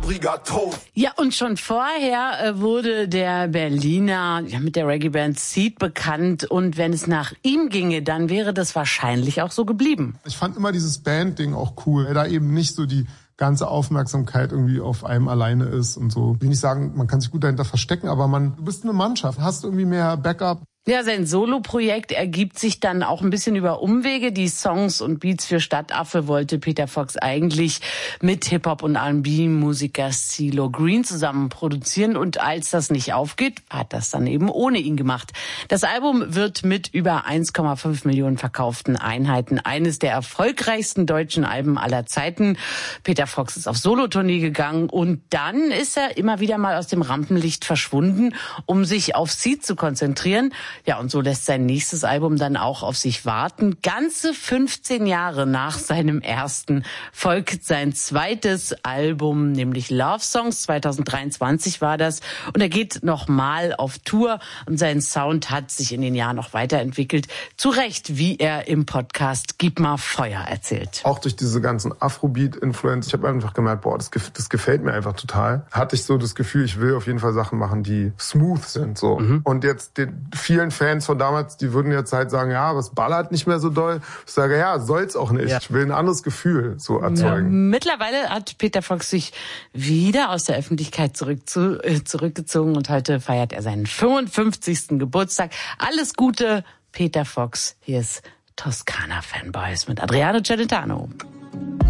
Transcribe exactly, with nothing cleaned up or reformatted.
Brigato. Ja, und schon vorher äh, wurde der Berliner ja, mit der Reggae-Band Seed bekannt. Und wenn es nach ihm ginge, dann wäre das wahrscheinlich auch so geblieben. Ich fand immer dieses Band-Ding auch cool, da eben nicht so die ganze Aufmerksamkeit irgendwie auf einem alleine ist und so. Ich will nicht sagen, man kann sich gut dahinter verstecken, aber man, du bist eine Mannschaft, hast irgendwie mehr Backup. Ja, sein Solo-Projekt ergibt sich dann auch ein bisschen über Umwege. Die Songs und Beats für Stadtaffe wollte Peter Fox eigentlich mit Hip-Hop- und R and B-Musiker CeeLo Green zusammen produzieren. Und als das nicht aufgeht, hat das dann eben ohne ihn gemacht. Das Album wird mit über eins Komma fünf Millionen verkauften Einheiten eines der erfolgreichsten deutschen Alben aller Zeiten. Peter Fox ist auf Solotournee gegangen und dann ist er immer wieder mal aus dem Rampenlicht verschwunden, um sich auf Seed zu konzentrieren. Ja, und so lässt sein nächstes Album dann auch auf sich warten. Ganze fünfzehn Jahre nach seinem ersten folgt sein zweites Album, nämlich Love Songs. zwanzig dreiundzwanzig war das. Und er geht nochmal auf Tour. Und sein Sound hat sich in den Jahren noch weiterentwickelt. Zu Recht, wie er im Podcast Gib mal Feuer erzählt. Auch durch diese ganzen Afrobeat-Influencer. Ich habe einfach gemerkt, boah, das, das gefällt mir einfach total. Hatte ich so das Gefühl, ich will auf jeden Fall Sachen machen, die smooth sind. so. Mhm. Und jetzt den vielen Fans von damals, die würden jetzt halt sagen, ja, was ballert nicht mehr so doll. Ich sage, ja, soll's auch nicht. Ja. Ich will ein anderes Gefühl so erzeugen. Ja, mittlerweile hat Peter Fox sich wieder aus der Öffentlichkeit zurück zu, äh, zurückgezogen und heute feiert er seinen fünfundfünfzigsten Geburtstag. Alles Gute, Peter Fox. Hier ist Toskana Fanboys mit Adriano Celentano.